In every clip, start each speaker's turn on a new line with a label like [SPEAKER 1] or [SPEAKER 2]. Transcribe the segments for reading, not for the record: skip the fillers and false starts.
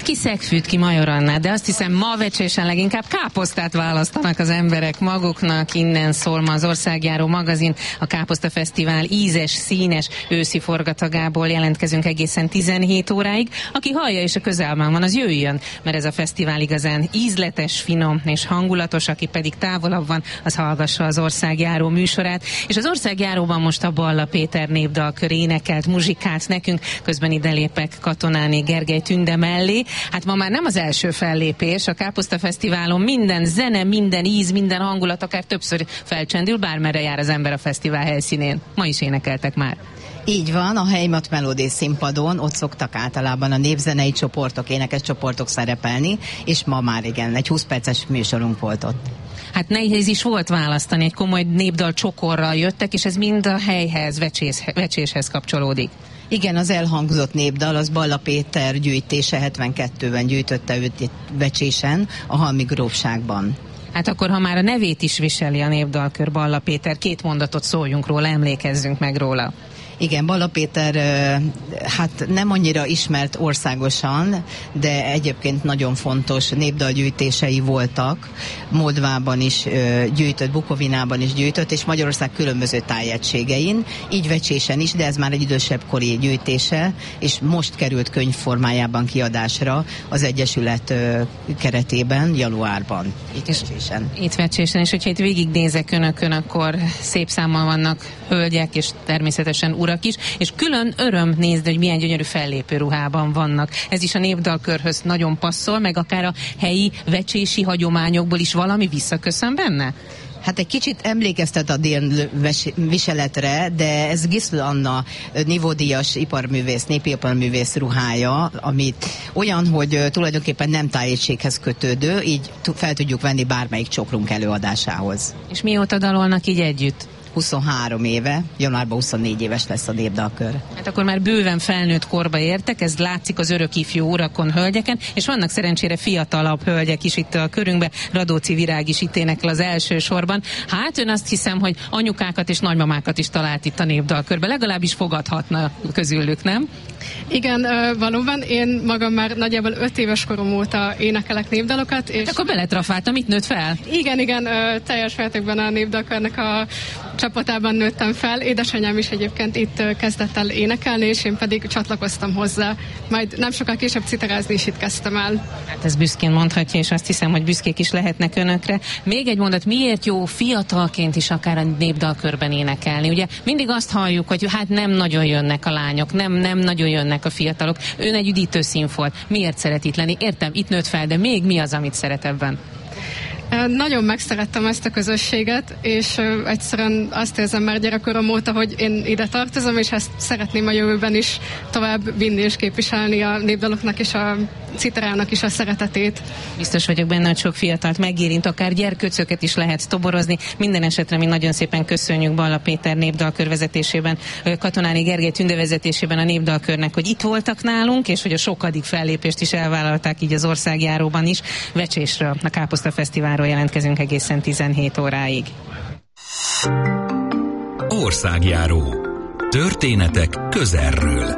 [SPEAKER 1] Hát ki Szegfűt, ki Majorannát, de azt hiszem ma Vecsésen leginkább káposztát választanak az emberek maguknak. Innen szól ma az Országjáró magazin, a Káposzta Fesztivál ízes, színes őszi forgatagából jelentkezünk egészen 17 óráig. Aki hallja és a közelben van, az jöjjön, mert ez a fesztivál igazán ízletes, finom és hangulatos, aki pedig távolabb van, az hallgassa az Országjáró műsorát. És az Országjáróban most a Balla Péter népdalkör énekelt, muzsikált nekünk, közben ide lépek Katonáné Gergely Tünde mellé. Hát ma már nem az első fellépés, a Káposzta Fesztiválon minden zene, minden íz, minden hangulat, akár többször felcsendül, bármerre jár az ember a fesztivál helyszínén. Ma is énekeltek már.
[SPEAKER 2] Így van, a Heimat Melodé színpadon ott szoktak általában a népzenei csoportok, énekes csoportok szerepelni, és ma már igen, egy 20 perces műsorunk volt ott.
[SPEAKER 1] Hát nehéz is volt választani, egy komoly népdal csokorral jöttek, és ez mind a helyhez, Vecséshez kapcsolódik.
[SPEAKER 2] Igen, az elhangzott népdal, az Balla Péter gyűjtése, 72-ben gyűjtötte őt itt Vecsésen, a Halmi grófságban.
[SPEAKER 1] Hát akkor, ha már a nevét is viseli a népdalkör, Balla Péter, 2 mondatot szóljunk róla, emlékezzünk meg róla.
[SPEAKER 2] Igen, Balla Péter hát nem annyira ismert országosan, de egyébként nagyon fontos népdalgyűjtései voltak. Moldvában is gyűjtött, Bukovinában is gyűjtött, és Magyarország különböző tájegységein, így Vecsésen is, de ez már egy idősebb kori gyűjtése, és most került könyvformájában kiadásra az Egyesület keretében, januárban, itt Vecsésen.
[SPEAKER 1] Itt Vecsésen, és hogyha itt végignézek önökön, akkor szép számmal vannak hölgyek, és természetesen urak is, és külön öröm nézni, hogy milyen gyönyörű fellépő ruhában vannak. Ez is a népdalkörhöz nagyon passzol, meg akár a helyi vecsési hagyományokból is valami visszaköszön benne?
[SPEAKER 2] Hát egy kicsit emlékeztet a dél viseletre, de ez Giszl Anna nívódíjas iparművész, népi iparművész ruhája, amit olyan, hogy tulajdonképpen nem tájegységhez kötődő, így fel tudjuk venni bármelyik csokrunk előadásához.
[SPEAKER 1] És mióta dalolnak így együtt?
[SPEAKER 2] 23 éve, januárban 24 éves lesz a népdalkör.
[SPEAKER 1] Hát akkor már bőven felnőtt korba értek, ez látszik az örök ifjú urakon, hölgyeken, és vannak szerencsére fiatalabb hölgyek is itt a körünkben, Radóci Virág is itt énekel az első sorban. Hát ön azt hiszem, hogy anyukákat és nagymamákat is talált itt a népdalkörben, legalábbis fogadhatna közülük, nem?
[SPEAKER 3] Igen, valóban. Én magam már nagyjából 5 éves korom óta énekelek népdalokat. És
[SPEAKER 1] akkor beletrafáltam, itt nőtt fel?
[SPEAKER 3] Igen, teljes mértékben a népdalkörnek a csapatában nőttem fel. Édesanyám is egyébként itt kezdett el énekelni, és én pedig csatlakoztam hozzá. Majd nem sokkal később citerázni is itt kezdtem el.
[SPEAKER 1] Hát ez büszkén mondhatja, és azt hiszem, hogy büszkék is lehetnek önökre. Még egy mondat, miért jó fiatalként is akár a népdalkörben énekelni? Ugye mindig azt halljuk, hogy hát nem nagyon jönnek a lányok, nem nagyon jönnek a fiatalok. Ön egy üdítő színfolt. Miért szeret itt lenni? Értem, itt nőtt fel, de még mi az, amit szeret ebben?
[SPEAKER 3] Nagyon megszerettem ezt a közösséget, és egyszerűen azt érzem már gyerekkorom óta, hogy én ide tartozom, és ezt szeretném a jövőben is tovább vinni és képviselni a népdaloknak és a citerának is a szeretetét.
[SPEAKER 1] Biztos vagyok benne, hogy sok fiatalt megérint, akár gyerkőcöket is lehet toborozni. Minden esetre mi nagyon szépen köszönjük Balla Péter népdalkör vezetésében, Katonáné Gergely Tünde vezetésében a népdalkörnek, hogy itt voltak nálunk, és hogy a sokadik fellépést is elvállalták így az Országjáróban is. Vecsésről, a Káposzta Fesztiválról jelentkezünk egészen 17 óráig.
[SPEAKER 4] Országjáró. Történetek közelről.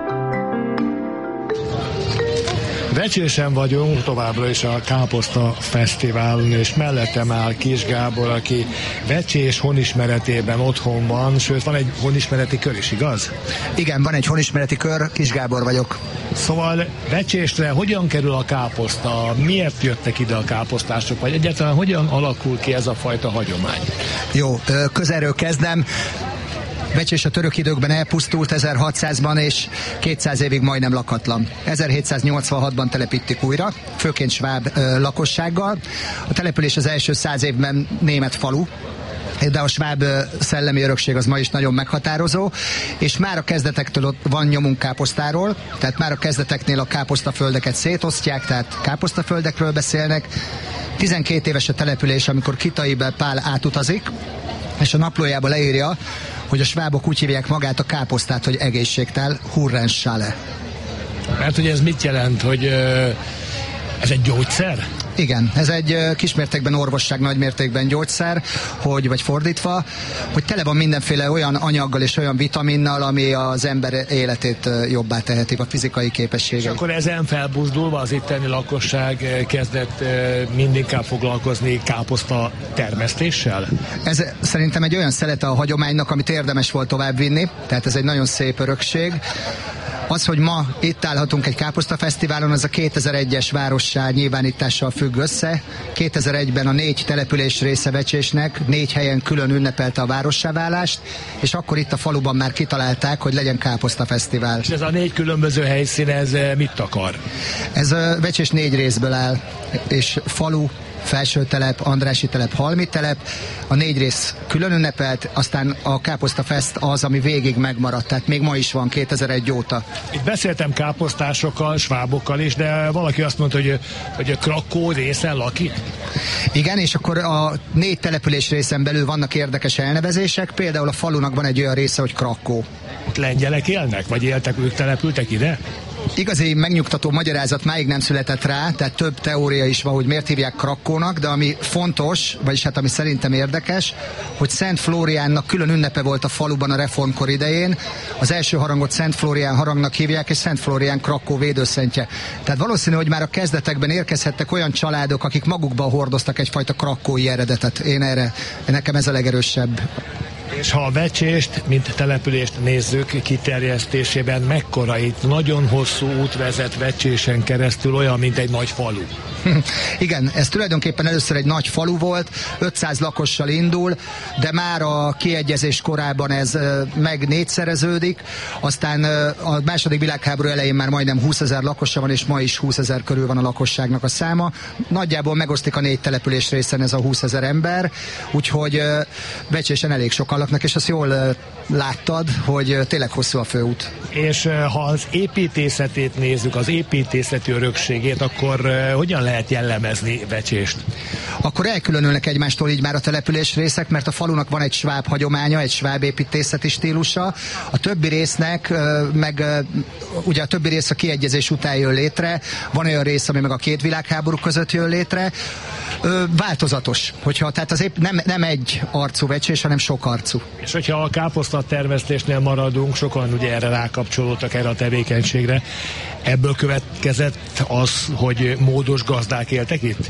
[SPEAKER 5] Vecsésen vagyunk, továbbra is a Káposzta Fesztiválon, és mellettem áll Kis Gábor, aki Vecsés honismeretében otthon van, sőt van egy honismereti kör is, igaz?
[SPEAKER 6] Igen, van egy honismereti kör, Kis Gábor vagyok.
[SPEAKER 5] Szóval Vecsésre hogyan kerül a káposzta? Miért jöttek ide a káposztások? Vagy egyáltalán hogyan alakul ki ez a fajta hagyomány?
[SPEAKER 6] Jó, közelről kezdem. Vecsés a török időkben elpusztult 1600-ban, és 200 évig majdnem lakatlan. 1786-ban telepítik újra, főként sváb lakossággal. A település az első 100 évben német falu, de a sváb szellemi örökség az ma is nagyon meghatározó, és már a kezdetektől ott van nyomunk káposztáról, tehát már a kezdeteknél a káposztaföldeket szétosztják, tehát káposztaföldekről beszélnek. 12 éves a település, amikor Kitaibe Pál átutazik, és a naplójába leírja, hogy a svábok úgy hívják magát a káposztát, hogy egészségtel, Hurrenschale.
[SPEAKER 5] Mert hogy ez mit jelent, hogy ez egy gyógyszer?
[SPEAKER 6] Igen, ez egy kismértékben orvosság, nagymértékben gyógyszer, vagy fordítva, hogy tele van mindenféle olyan anyaggal és olyan vitaminnal, ami az ember életét jobbá teheti, a fizikai képességei.
[SPEAKER 5] És akkor ezen felbuzdulva az itteni lakosság kezdett mindinkább foglalkozni káposzta termesztéssel?
[SPEAKER 6] Ez szerintem egy olyan szelete a hagyománynak, amit érdemes volt továbbvinni, tehát ez egy nagyon szép örökség. Az, hogy ma itt állhatunk egy káposztafesztiválon, az a 2001-es várossá nyilvánítással függ össze. 2001-ben a 4 település része Vecsésnek 4 helyen külön ünnepelte a várossá válást, és akkor itt a faluban már kitalálták, hogy legyen káposztafesztivál.
[SPEAKER 5] És ez a 4 különböző helyszín, ez mit akar?
[SPEAKER 6] Ez Vecsés 4 részből áll, és falu, Felső telep, Andrássy telep, Halmi telep, a 4 rész külön ünnepelt, aztán a káposztafest az, ami végig megmaradt, tehát még ma is van 2001 óta.
[SPEAKER 5] Itt beszéltem káposztásokkal, svábokkal is, de valaki azt mondta, hogy a Krakkó részen lakik.
[SPEAKER 6] Igen, és akkor a 4 település részen belül vannak érdekes elnevezések, például a falunak van egy olyan része, hogy Krakkó.
[SPEAKER 5] Ott lengyelek élnek, vagy éltek, ők települtek ide?
[SPEAKER 6] Igazi megnyugtató magyarázat máig nem született rá, tehát több teória is van, hogy miért hívják Krakkónak, de ami fontos, vagyis hát ami szerintem érdekes, hogy Szent Flóriánnak külön ünnepe volt a faluban a reformkor idején. Az első harangot Szent Flórián harangnak hívják, és Szent Flórián Krakkó védőszentje. Tehát valószínű, hogy már a kezdetekben érkezhettek olyan családok, akik magukban hordoztak egyfajta krakkói eredetet. Nekem ez a legerősebb.
[SPEAKER 5] És ha a Vecsést, mint települést nézzük kiterjesztésében, mekkora itt nagyon hosszú út vezet Vecsésen keresztül, olyan, mint egy nagy falu.
[SPEAKER 6] Igen, ez tulajdonképpen először egy nagy falu volt, 500 lakossal indul, de már a kiegyezés korában ez meg 4-szereződik, aztán a második világháború elején már majdnem 20 000 lakosa van, és ma is 20 000 körül van a lakosságnak a száma. Nagyjából megosztik a 4 település részen ez a 20 000 ember, úgyhogy Vecsésen elég sokan laknak, és azt jól láttad, hogy tényleg hosszú a főút.
[SPEAKER 5] És ha az építészetét nézzük, az építészeti örökségét, akkor hogyan lehet jellemezni Vecsést?
[SPEAKER 6] Akkor elkülönülnek egymástól így már a település részek, mert a falunak van egy sváb hagyománya, egy sváb építészeti stílusa. A többi résznek, ugye a többi rész a kiegyezés után jön létre, van olyan rész, ami meg a 2 világháború között jön létre. Változatos, tehát az nem egy arcú Vecsés, hanem sok arcú.
[SPEAKER 5] És hogyha a káposzta termesztésnél maradunk, sokan ugye erre rákapcsolódtak, erre a tevékenységre. Ebből következett az, hogy módos gazdák éltek itt?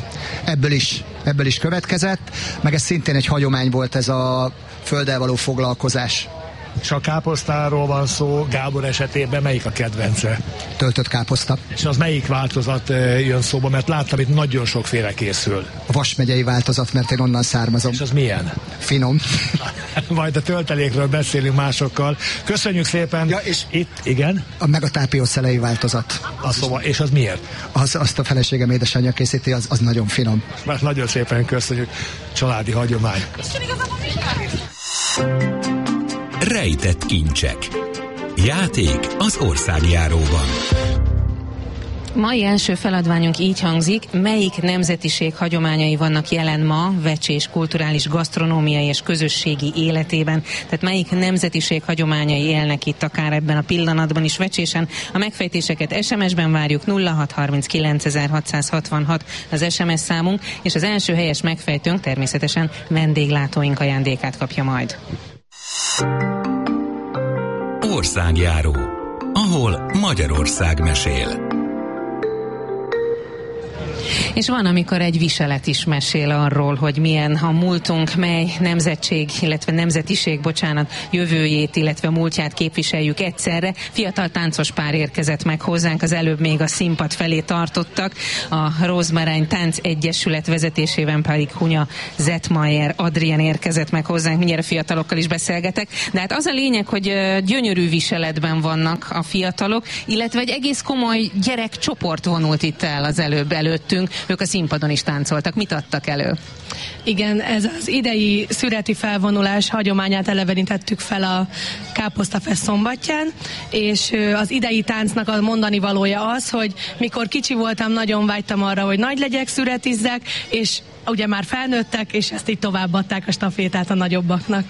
[SPEAKER 5] Ebből is következett, meg ez szintén egy hagyomány volt, ez a földdel való foglalkozás. És a káposztáról van szó, Gábor esetében melyik a kedvence?
[SPEAKER 6] Töltött káposzta.
[SPEAKER 5] És az melyik változat jön szóba? Mert láttam, itt nagyon sokféle készül.
[SPEAKER 6] A Vas megyei változat, mert én onnan származom.
[SPEAKER 5] És az milyen?
[SPEAKER 6] Finom.
[SPEAKER 5] Majd a töltelékről beszélünk másokkal. Köszönjük szépen.
[SPEAKER 6] Ja, és
[SPEAKER 5] itt, igen?
[SPEAKER 6] Meg a tápiószelei változat.
[SPEAKER 5] És az miért?
[SPEAKER 6] Azt a feleségem édesanyja készíti, az nagyon finom.
[SPEAKER 5] Mert nagyon szépen köszönjük. Családi hagyomány.
[SPEAKER 4] Rejtett kincsek. Játék az országjáróban.
[SPEAKER 1] Mai első feladványunk így hangzik: melyik nemzetiség hagyományai vannak jelen ma Vecsés kulturális, gasztronómiai és közösségi életében? Tehát melyik nemzetiség hagyományai élnek itt akár ebben a pillanatban is Vecsésen? A megfejtéseket SMS-ben várjuk, 0639.666 az SMS számunk, és az első helyes megfejtőnk természetesen vendéglátóink ajándékát kapja majd.
[SPEAKER 4] Országjáró, ahol Magyarország mesél.
[SPEAKER 1] És van, amikor egy viselet is mesél arról, hogy milyen a múltunk, mely nemzetség, illetve nemzetiség, jövőjét, illetve múltját képviseljük egyszerre. Fiatal táncos pár érkezett meg hozzánk, az előbb még a színpad felé tartottak. A Rózmarány Tánc Egyesület vezetésében pedig Hunya Zetmayer Adrien érkezett meg hozzánk, mindjárt a fiatalokkal is beszélgetek. De hát az a lényeg, hogy gyönyörű viseletben vannak a fiatalok, illetve egy egész komoly gyerekcsoport vonult itt el az előttünk. Ők a színpadon is táncoltak. Mit adtak elő?
[SPEAKER 7] Igen, ez az idei szüreti felvonulás hagyományát elevenítettük fel a Káposztafest szombatján, és az idei táncnak a mondani valója az, hogy mikor kicsi voltam, nagyon vágytam arra, hogy nagy legyek, szüretizzek, és ugye már felnőttek, és ezt így továbbadták a stafétát a nagyobbaknak.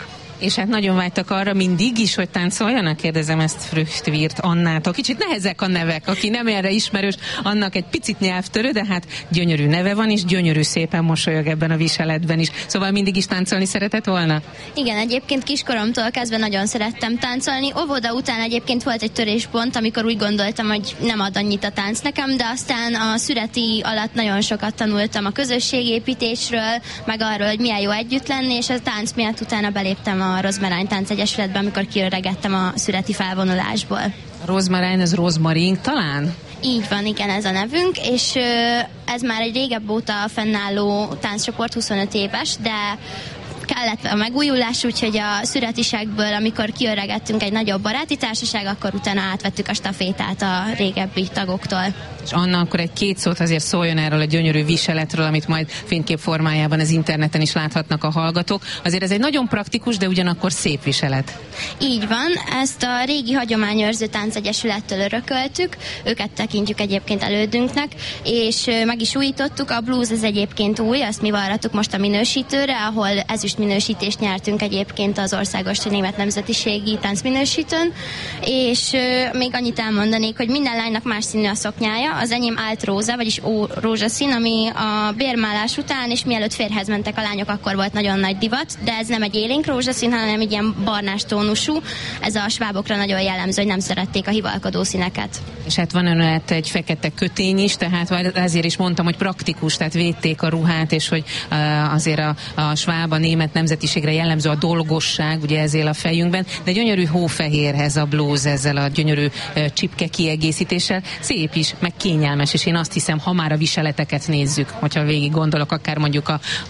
[SPEAKER 1] És hát nagyon vágytak arra mindig is, hogy táncoljanak? Kérdezem ezt Früchtwirt Annától. Kicsit nehezek a nevek, aki nem erre ismerős, annak egy picit nyelvtörő, de hát gyönyörű neve van, és gyönyörű szépen mosolyog ebben a viseletben is. Szóval mindig is táncolni szeretett volna?
[SPEAKER 8] Igen, egyébként kiskoromtól kezdve nagyon szerettem táncolni. Óvoda után egyébként volt egy töréspont, amikor úgy gondoltam, hogy nem ad annyit a tánc nekem, de aztán a szüreti alatt nagyon sokat tanultam a közösségépítésről, meg arról, hogy milyen jó együtt lenni, és a tánc miatt utána beléptem a Rozmarány Táncegyesületbe, amikor kiöregettem a szüreti felvonulásból.
[SPEAKER 1] A Rozmarány, az rozmarink talán?
[SPEAKER 8] Így van, igen, ez a nevünk, és ez már egy régebb óta fennálló tánccsoport, 25 éves, de kellett a megújulás, úgyhogy a szüretisegből, amikor kiöregettünk egy nagyobb baráti társaság, akkor utána átvettük a stafétát a régebbi tagoktól.
[SPEAKER 1] És Anna, akkor egy-két szót azért szóljon erről a gyönyörű viseletről, amit majd fénykép formájában az interneten is láthatnak a hallgatók. Azért ez egy nagyon praktikus, de ugyanakkor szép viselet.
[SPEAKER 8] Így van, ezt a régi hagyományőrző táncegyesülettől örököltük, őket tekintjük egyébként elődünknek, és meg is újítottuk. A blues ez egyébként új, azt mi varrattuk most a minősítőre, ahol ezüst minősítést nyertünk egyébként az országos német nemzetiségi táncminősítőn, és még annyit elmondanék, hogy minden lánynak más színű a szoknyája, az enyém állt rózsa, vagyis rózsaszín, ami a bérmálás után, és mielőtt férjhez mentek a lányok, akkor volt nagyon nagy divat, de ez nem egy élénk rózsaszín, hanem egy ilyen barnás tónusú. Ez a svábokra nagyon jellemző, hogy nem szerették a hivalkodó színeket.
[SPEAKER 1] És hát van önölet egy fekete kötény is, tehát ezért is mondtam, hogy praktikus, tehát védték a ruhát, és hogy azért a sváb, a német nemzetiségre jellemző a dolgosság, ugye ez él a fejünkben, de gyönyörű hófehérhez a blues ezzel a gyönyörű csipke kiegészítéssel, szép is, meg kényelmes, és én azt hiszem, ha már a viseleteket nézzük, hogyha végig gondolok, akár mondjuk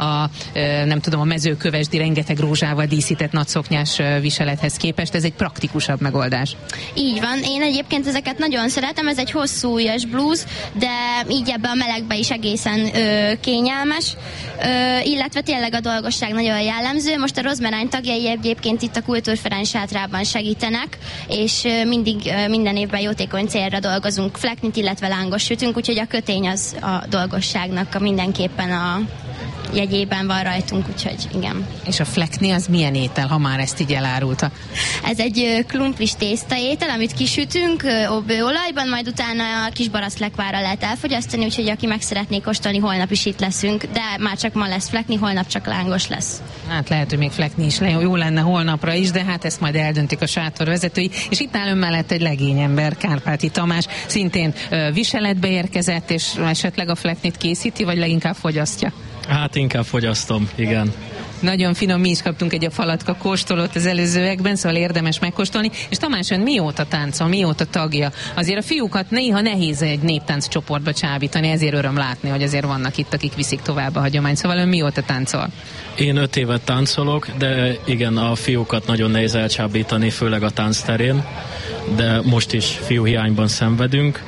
[SPEAKER 1] nem tudom, a mezőkövesdi rengeteg rózsával díszített nagyszoknyás viselethez képest, ez egy praktikusabb megoldás.
[SPEAKER 8] Így van, én egyébként ezeket nagyon szeretem, ez egy hosszú ujjas blues, de így ebbe a melegbe is egészen kényelmes, illetve tényleg a dolgosság nagyon jellemző. Most a Rozmarány tagjai egyébként itt a Kultúrferenc sátrában segítenek, és minden évben jótékony célra dolgozunk, fleknit, illetve lángos sütünk, úgyhogy a kötény az a dolgosságnak mindenképpen a jegyében van rajtunk, úgyhogy igen.
[SPEAKER 1] És a flekni az milyen étel, ha már ezt így elárulta?
[SPEAKER 8] Ez egy krumplis tésztaétel, amit kisütünk olajban, majd utána a kis baraszlekvárral lehet elfogyasztani, úgyhogy aki meg szeretné kóstolni, holnap is itt leszünk, de már csak ma lesz flekni, holnap csak lángos lesz.
[SPEAKER 1] Hát lehet, hogy még flekni is jó lenne holnapra is, de hát ezt majd eldöntik a sátor vezetői, és itt áll ön mellett egy legényember, Kárpáti Tamás, szintén viseletbe érkezett, és esetleg a fleknit készíti, vagy leginkább fogyasztja?
[SPEAKER 9] Hát inkább fogyasztom, igen.
[SPEAKER 1] Nagyon finom, mi is kaptunk egy falatka kóstolót az előzőekben, szóval érdemes megkóstolni. És Tamás, ön mióta táncol, mióta tagja? Azért a fiúkat néha nehéz egy néptánc csoportba csábítani, ezért öröm látni, hogy azért vannak itt, akik viszik tovább a hagyományt. Szóval ön mióta táncol?
[SPEAKER 9] Én 5 évet táncolok, de igen, a fiúkat nagyon nehéz elcsábítani, főleg a táncterén, de most is fiúhiányban szenvedünk.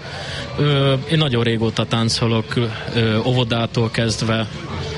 [SPEAKER 9] Én nagyon régóta táncolok, óvodától kezdve.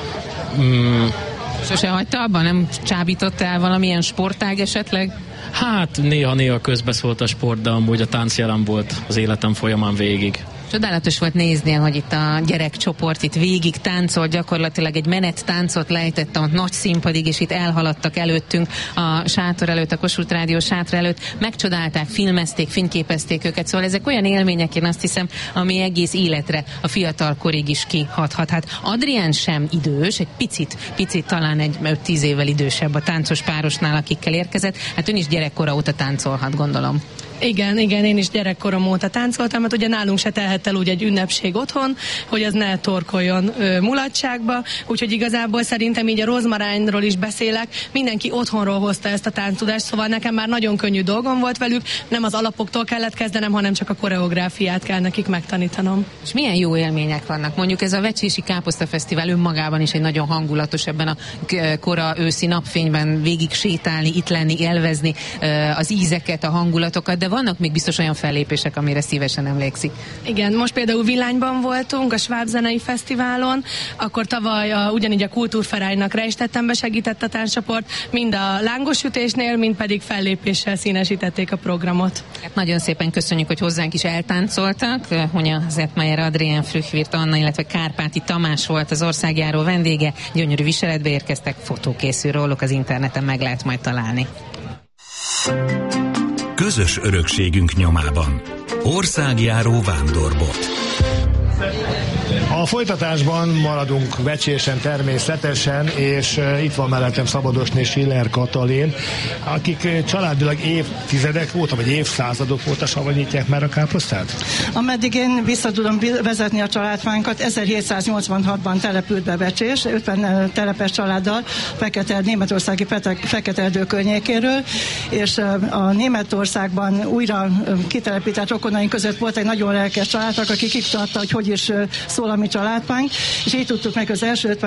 [SPEAKER 1] Sose hagyta abban? Nem csábított el valamilyen sportág esetleg?
[SPEAKER 9] Hát néha közbeszólt a sport, de amúgy a tánc jelen volt az életem folyamán végig.
[SPEAKER 1] Csodálatos volt nézni, hogy itt a gyerekcsoport itt végig táncol, gyakorlatilag egy menettáncot lejtett a nagy színpadig, és itt elhaladtak előttünk a sátor előtt, a Kossuth Rádió sátor előtt, megcsodálták, filmezték, fényképezték őket, szóval ezek olyan élmények, én azt hiszem, ami egész életre, a fiatal korig is kihathat. Hát Adrián sem idős, egy picit talán egy 5-10 évvel idősebb a táncos párosnál, akikkel érkezett, hát ön is gyerekkora óta táncolhat, gondolom.
[SPEAKER 7] Igen, én is gyerekkorom óta táncoltam, mert ugye nálunk se telhet el úgy egy ünnepség otthon, hogy az ne torkoljon mulatságba, úgyhogy igazából szerintem így a Rozmarányról is beszélek, mindenki otthonról hozta ezt a tánctudást, szóval nekem már nagyon könnyű dolgom volt velük, nem az alapoktól kellett kezdenem, hanem csak a koreográfiát kell nekik megtanítanom.
[SPEAKER 1] És milyen jó élmények vannak? Mondjuk ez a Vecsési Káposzta Fesztivál önmagában is egy nagyon hangulatos, ebben a kora őszi napfényben végig sétálni, itt lenni, élvezni az ízeket, a hangulatokat, de de vannak még biztos olyan fellépések, amire szívesen emlékszik.
[SPEAKER 7] Igen, most például Villányban voltunk, a Schwab Zenei Fesztiválon, akkor tavaly ugyanígy a Kultúrvereinek Reisztettenbe segített a tánccsoport, mind a lángosütésnél, mind pedig fellépéssel színesítették a programot.
[SPEAKER 1] Hát nagyon szépen köszönjük, hogy hozzánk is eltáncoltak. Hunya Zettmayer, Adrián Früchwirt Anna, illetve Kárpáti Tamás volt az országjáró vendége. Gyönyörű viseletbe érkeztek, fotó készül róluk, az interneten meg lehet majd találni.
[SPEAKER 4] Közös örökségünk nyomában. Országjáró vándorbolt.
[SPEAKER 5] A folytatásban maradunk Vecsésen természetesen, és itt van mellettem Szabadosné Schiller Katalin, akik családilag évtizedek óta, vagy évszázadok óta savanyítják már a káposztát?
[SPEAKER 10] Ameddig én vissza tudom vezetni a családfánkat, 1786-ban települt be Vecsés, 50 telepes családdal, németországi Fekete-erdő környékéről, és a Németországban újra kitelepített rokonaink között volt egy nagyon lelkes család, aki kikutatta, hogy is szól a mi családpánk, és így tudtuk meg, az első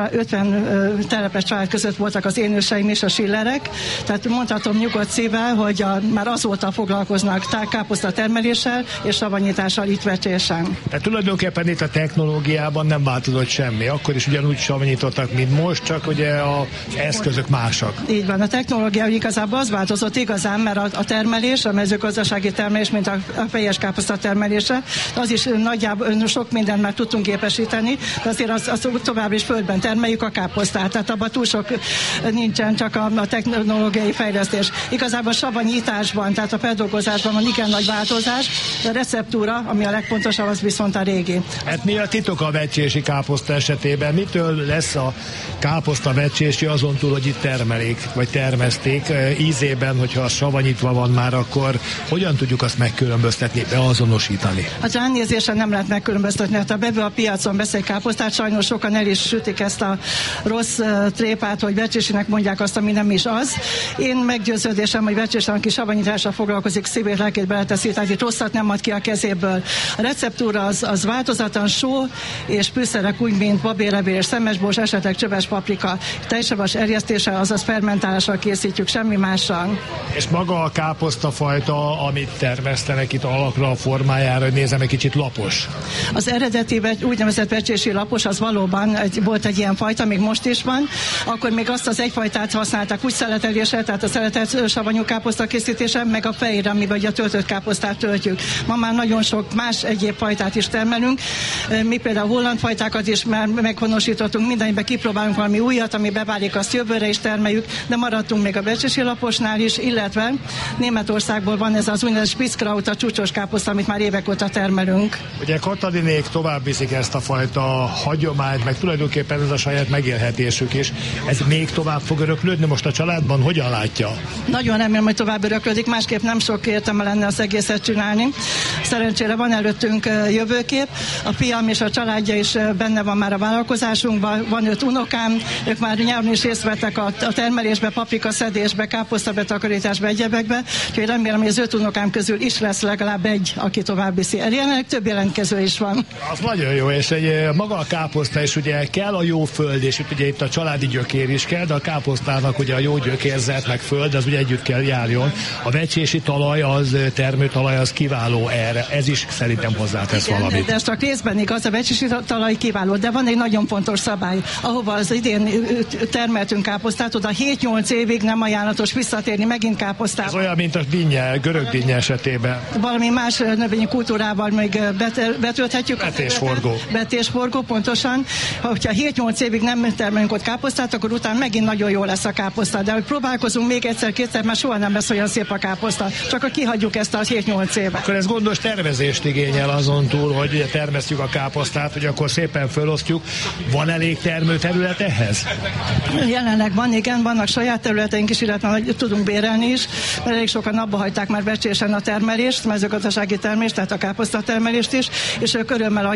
[SPEAKER 10] 50 telepes család között voltak az én őseim és a Schillerek, tehát mondhatom nyugodt szívvel, hogy már azóta foglalkoznak káposzta termeléssel és savanyítással itt Vecsésen.
[SPEAKER 5] Tehát tulajdonképpen itt a technológiában nem változott semmi, akkor is ugyanúgy savanyítottak, mint most, csak ugye az eszközök másak.
[SPEAKER 10] Így van, a technológia igazából az változott igazán, mert a termelés, a mezőgazdasági termelés, mint a fejes káposzta termelése, az is nagyjából sok mindent már tudtunk gépesíteni, de azért azt tovább is földben termeljük a káposztát, tehát abban túl sok nincsen, csak a technológiai fejlesztés. Igazából a savanyításban, tehát a feldolgozásban van igen nagy változás, de a receptúra, ami a legfontosabb, az viszont a régi.
[SPEAKER 5] Hát mi a titok a vecsési káposzta esetében? Mitől lesz a káposzta vecsési azon túl, hogy itt termelik, vagy termeszték ízében, hogyha az savanyítva van már, akkor hogyan tudjuk azt megkülönböztetni, beazonosítani?
[SPEAKER 10] Hát ránézésre nem lehet megkülönböztetni, hát a piacon beszél káposztát, sajnos sokan el is sütik ezt a rossz trépát, hogy vecsésinek mondják azt, ami nem is az. Én meggyőződésem, hogy Vecsésen, aki savanyítással foglalkozik, szívét, lelkét beleteszi, tehát itt rosszat nem ad ki a kezéből. A receptúra az változatlan, só és fűszerek úgy, mint babérlevél és szemmesbors, esetleg csöves paprika. Teljesavas erjesztéssel, azaz fermentálással készítjük, semmi mással.
[SPEAKER 5] És maga a káposztafajta, amit termesztenek itt alakra, a formájára, nézem, egy kicsit lapos.
[SPEAKER 10] Az eredeti úgynevezett vecsési lapos, az valóban volt egy ilyen fajta, még most is van. Akkor még azt az egyfajtát használták úgy szeletelésre, tehát a szeletelt savanyú káposzta készítése, meg a fejre, amiben a töltött káposztát töltjük. Ma már nagyon sok más egyéb fajtát is termelünk. Mi például holland fajtákat is már meghonosítottunk, mindenben kipróbálunk valami újat, ami beválik, azt jövőre is termeljük, de maradtunk még a vecsési laposnál is, illetve Németországból van ez az úgynevezett Spitzkraut, a csúcsos káposzta, amit már évek óta termelünk.
[SPEAKER 5] Ugye Katalinék tovább viszik ezt a fajta hagyományt, meg tulajdonképpen ez a saját megélhetésük is. Ez még tovább fog öröklődni most a családban? Hogyan látja?
[SPEAKER 10] Nagyon remélem, hogy tovább öröklődik, másképp nem sok értelme lenne az egészet csinálni. Szerencsére van előttünk jövőkép. A fiam és a családja is benne van már a vállalkozásunkban. Van 5 unokám, ők már nyáron is részt vettek a termelésbe, paprika szedésbe, káposzta betakarításba, egyebekbe. Úgyhogy remélem, hogy az 5 unokám közül is lesz legalább egy, aki tovább viszi. Jelenleg több jelentkező is van.
[SPEAKER 5] Az nagyon jó, és maga a káposzta is ugye kell a jó föld, és ugye itt a családi gyökér is kell, de a káposztának ugye a jó gyökérzet meg föld, az ugye együtt kell járjon. A vecsési talaj, az termőtalaj, az kiváló erre. Ez is szerintem hozzátesz valamit.
[SPEAKER 10] De csak részben igaz, a vecsési talaj kiváló, de van egy nagyon fontos szabály, ahova az idén termeltünk káposztát, oda 7-8 évig nem ajánlatos visszatérni megint káposztába.
[SPEAKER 5] Ez olyan, mint a dinnye, görög dinnye esetében.
[SPEAKER 10] Valami más növényi kultúrával még betölthetjük. Betésforgó, pontosan. Ha 7-8 évig nem termelünk ott káposztát, akkor utána megint nagyon jó lesz a káposzta. De hogy próbálkozunk még egyszer-kétszer, mert soha nem lesz olyan szép a káposzta. Csak kihagyjuk ezt a 7-8 évet.
[SPEAKER 5] Akkor ez gondos tervezést igényel azon túl, hogy ugye termesztjük a káposztát, hogy akkor szépen felosztjuk. Van elég termőterület ehhez?
[SPEAKER 10] Jelenleg van, igen, vannak saját területeink is, illetve tudunk bérelni is, mert elég sokan abba hagyták már Vecsésen a termelést, mezőgazdasági termelést, tehát a káposztatermelést is, és ők örömmel adják ki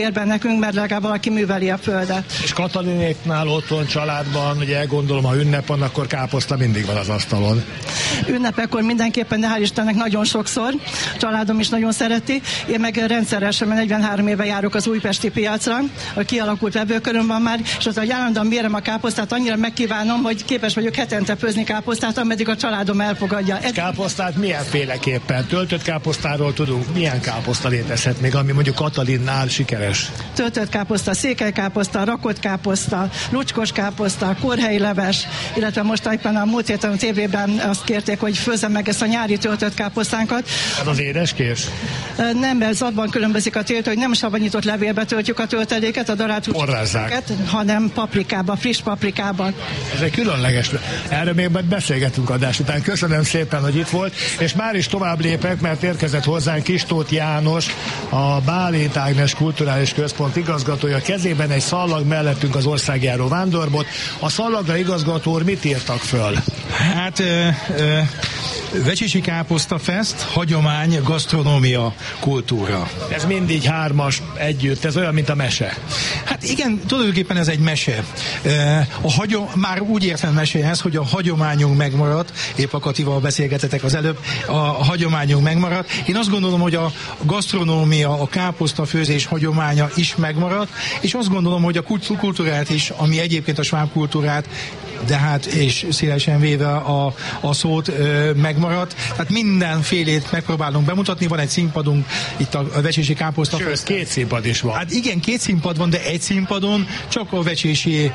[SPEAKER 10] bérben nekünk, mert legalább valaki műveli a földet.
[SPEAKER 5] És Katalinéknál otthon, családban, ugye gondolom, ha ünnep van, akkor káposzta mindig van az asztalon.
[SPEAKER 10] Ünnepekkor mindenképpen, de hál' Istennek nagyon sokszor. A családom is nagyon szereti. Én meg rendszeresen, 43 éve járok az újpesti piacra, a kialakult vevőköröm van már, és az, hogy állandóan mérem a káposztát, annyira megkívánom, hogy képes vagyok hetente főzni káposztát, ameddig a családom elfogadja.
[SPEAKER 5] Káposztát milyenféleképpen? Töltött káposztáról tudunk? Milyen káposzta létezhet még, ami mondjuk Katalinnál sikeres?
[SPEAKER 10] Töltött káposzta, székelykáposzta, rakott káposzta, lucskos káposzta, kórhelyi leves, illetve most éppen a múlt héten a tévében azt kérték, hogy főzzem meg ezt a nyári töltött káposztánkat.
[SPEAKER 5] Az az édeskés?
[SPEAKER 10] Nem, ez abban különbözik a tiltó, hogy nem savanyított levélbe töltjük a tölteléket, a darált húskészleteket, hanem paprikába, friss paprikában.
[SPEAKER 5] Ez egy különleges. Erről még beszélgetünk adás után. Köszönöm szépen, hogy itt volt, és már is tovább lépek, mert érkezett hozzánk Kistóth János, a Bálint Ágnes Kulturális Központ igazgatója, kezében egy szallag, mellettünk az országjáró vándorbot. A szallagra, igazgató úr, mit írtak föl?
[SPEAKER 11] Hát Vecsési Káposzta Fest, hagyomány, gasztronómia, kultúra.
[SPEAKER 5] Ez mindig hármas együtt, ez olyan, mint a mese.
[SPEAKER 11] Hát igen, tulajdonképpen ez egy mese. Már úgy értem meséhez, hogy a hagyományunk megmaradt, épp a Katival beszélgetetek az előbb, a hagyományunk megmaradt. Én azt gondolom, hogy a gasztronómia, a káposztafőzés hagyománya is megmaradt, és azt gondolom, hogy a kultúrát is, ami egyébként a sváb kultúrát, de hát és szélesen véve a szót megmaradt. Tehát mindenfélét megpróbálunk bemutatni. Van egy színpadunk itt a Vecsési Káposzta.
[SPEAKER 5] Sőt, 2 színpad is van.
[SPEAKER 11] Hát igen, 2 színpad van, de egy színpadon csak a vecsési,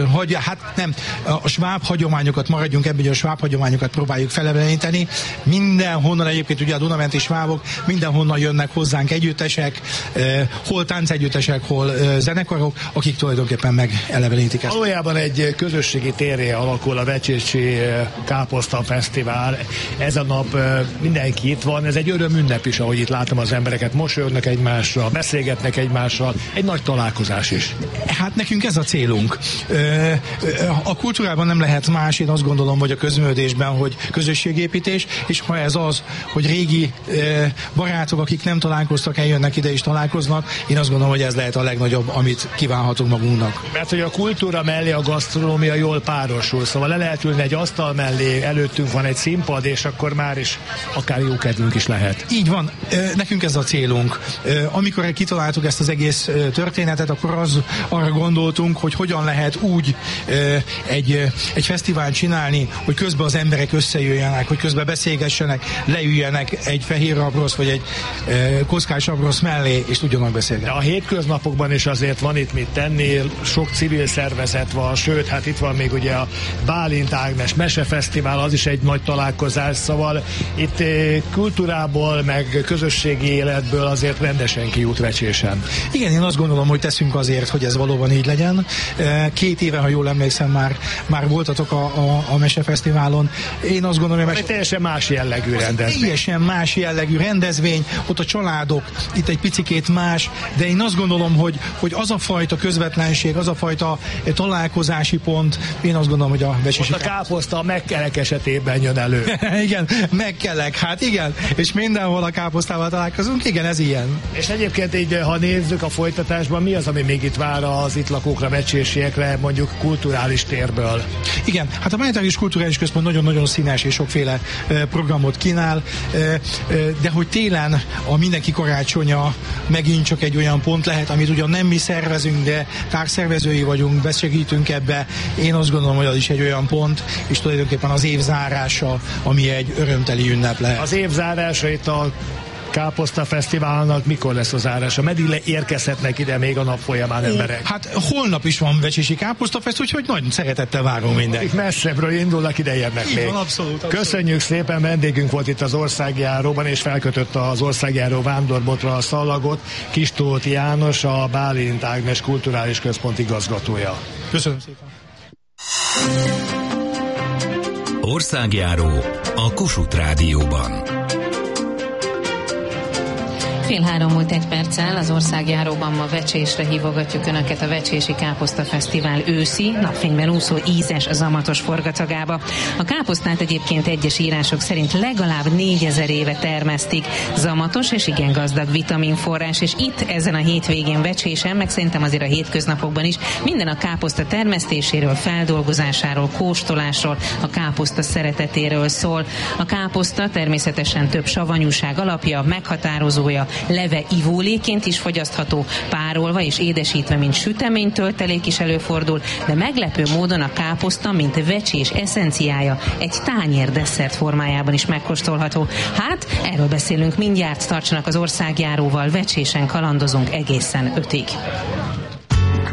[SPEAKER 11] a sváb hagyományokat, maradjunk ebben, hogy a sváb hagyományokat próbáljuk felemelíteni. Mindenhonnan egyébként ugye a Dunamenti svábok, mindenhonnan jönnek hozzánk együttesek, hol táncegyüttesek, hol zenekarok, akik tulajdonképpen megelevenítik ezt.
[SPEAKER 5] Valójában egy közösségi térré alakul a Vecsési Káposzta Fesztivál. Ez a nap mindenki itt van, ez egy örömünnep is, ahogy itt látom az embereket, mosolyognak egymással, beszélgetnek egymással, egy nagy találkozás is.
[SPEAKER 11] Hát nekünk ez a célunk. A kultúrában nem lehet más, én azt gondolom, hogy a közművelésben, hogy közösségépítés, és ha ez az, hogy régi barátok, akik nem találkoztak, eljönnek ide és találkoznak, én azt gondolom, hogy ez lehet a legnagyobb, amit kívánhatunk magunknak.
[SPEAKER 5] Mert hogy a kultúra mellé a gasztronómia jól párosul, szóval le lehet ülni egy asztal mellé, előttünk van egy színpad, és akkor már is akár jó kedvünk is lehet.
[SPEAKER 11] Így van, nekünk ez a célunk. Amikor kitaláltuk ezt az egész történetet, akkor arra gondoltunk, hogy hogyan lehet úgy egy fesztivált csinálni, hogy közben az emberek összejöjjenek, hogy közben beszélgessenek, leüljenek egy fehér abrosz, vagy egy kockás abrosz mellé, és tudjanak beszélgetni.
[SPEAKER 5] De a hétköznapokban is azért van itt mit tenni, sok civil szervezet van, sőt, hát itt van még ugye a Bálint Ágnes Mesefesztivál, az is egy nagy találkozás, szóval itt kultúrából, meg közösségi életből azért rendesen kijut Vecsésen.
[SPEAKER 11] Igen, én azt gondolom, hogy teszünk azért, hogy ez valóban így legyen. 2 éve, ha jól emlékszem, már voltatok a Mesefesztiválon. Én azt gondolom, hogy
[SPEAKER 5] teljesen más jellegű rendezvény.
[SPEAKER 11] Teljesen más jellegű rendezvény, ott a családok, itt egy picikét más, de én azt gondolom, hogy az a fajta közvetlenség, az a fajta találkozási pont, én azt gondolom, hogy a Vecsési...
[SPEAKER 5] Ott a káposzta a megkelek esetében jön elő.
[SPEAKER 11] Igen, megkelek, hát igen, és mindenhol a káposztával találkozunk, igen, ez ilyen.
[SPEAKER 5] És egyébként így, ha nézzük a folytatásban, mi az, ami még itt vár az itt lakókra, vecsésiekre, mondjuk kulturális térből?
[SPEAKER 11] Igen, hát a Bálint Ágnes Kulturális Központ nagyon-nagyon színes és sokféle programot kínál, de hogy télen a mindenki karácsonya megint csak egy olyan pont lehet, amit ugyan nem mi szervezünk, de társszervezői vagyunk, besegítünk ebbe. Én azt gondolom, hogy az is egy olyan pont, és tulajdonképpen az év zárása, ami egy örömteli ünnep lehet.
[SPEAKER 5] Az év zárása itt a Káposzta Fesztiválnak mikor lesz a zárása? Meddig érkezhetnek ide még a nap folyamán emberek?
[SPEAKER 11] Hát holnap is van Vecsési Káposzta Fest, úgyhogy nagy szeretettel várunk mindenkit.
[SPEAKER 5] Itt messzebbről indulnak, ide jönnek még.
[SPEAKER 11] Van, abszolút.
[SPEAKER 5] Köszönjük szépen, vendégünk volt itt az országjáróban, és felkötött az országjáró vándorbotra a szallagot. Kistóth János, a Bálint Ágnes Kulturális Központ igazgatója.
[SPEAKER 11] Köszönöm szépen.
[SPEAKER 4] Országjáró a Kossuth Rádióban.
[SPEAKER 1] 3:30 múlt 1 perccel, az országjáróban ma vecsésre hívogatjuk Önöket a Vecsési Káposzta Fesztivál őszi, napfényben úszó ízes, zamatos forgatagába. A káposztát egyébként egyes írások szerint legalább 4000 éve termesztik. Zamatos és igen gazdag vitaminforrás, és itt ezen a hétvégén Vecsésen, meg szerintem azért a hétköznapokban is minden a káposzta termesztéséről, feldolgozásáról, kóstolásról, a káposzta szeretetéről szól. A káposzta természetesen több savanyúság alapja, meghatározója, leve ivóléként is fogyasztható, párolva és édesítve, mint sütemény töltelék is előfordul, de meglepő módon a káposzta, mint vecsés eszenciája egy tányér desszert formájában is megkóstolható. Hát, erről beszélünk mindjárt, tartsanak az országjáróval, Vecsésen kalandozunk egészen 5-ig.